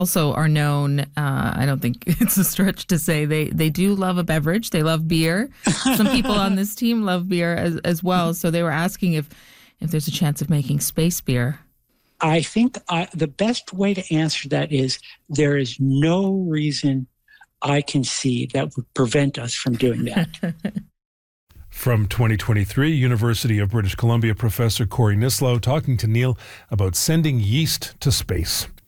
also are known, I don't think it's a stretch to say, they do love a beverage. They love beer. Some people on this team love beer as well. So they were asking if there's a chance of making space beer. I think the best way to answer that is there is no reason I can see that would prevent us from doing that. From 2023, University of British Columbia professor Corey Nislow talking to Neil about sending yeast to space.